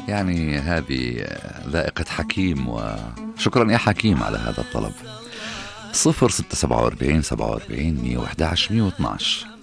يعني هذه ذائقة حكيم، وشكرا يا حكيم على هذا الطلب. 0647 47 111 112.